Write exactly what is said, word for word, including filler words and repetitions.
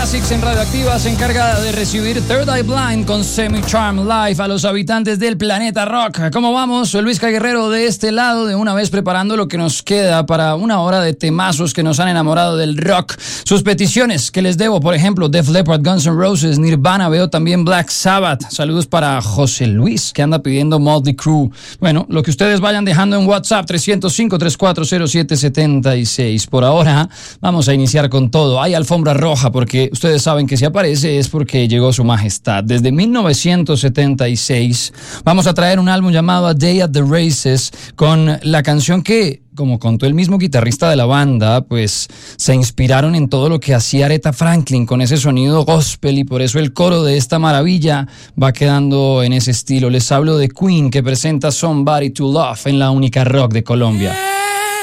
Classics en Radioactiva se encarga de recibir Third Eye Blind con Semi Charm Live a los habitantes del planeta rock. ¿Cómo vamos? Soy Luis Guerrero de este lado, de una vez preparando lo que nos queda para una hora de temazos que nos han enamorado del rock. Sus peticiones que les debo, por ejemplo, Def Leppard, Guns N' Roses, Nirvana, veo también Black Sabbath. Saludos para José Luis, que anda pidiendo Motley Crue. Bueno, lo que ustedes vayan dejando en WhatsApp, tres cero cinco, tres cuatro cero, siete siete seis. Por ahora, vamos a iniciar con todo. Hay alfombra roja porque ustedes saben que si aparece es porque llegó su majestad. Desde mil novecientos setenta y seis vamos a traer un álbum llamado A Day at the Races con la canción que, como contó el mismo guitarrista de la banda, pues se inspiraron en todo lo que hacía Aretha Franklin con ese sonido gospel, y por eso el coro de esta maravilla va quedando en ese estilo. Les hablo de Queen, que presenta Somebody to Love en la única rock de Colombia.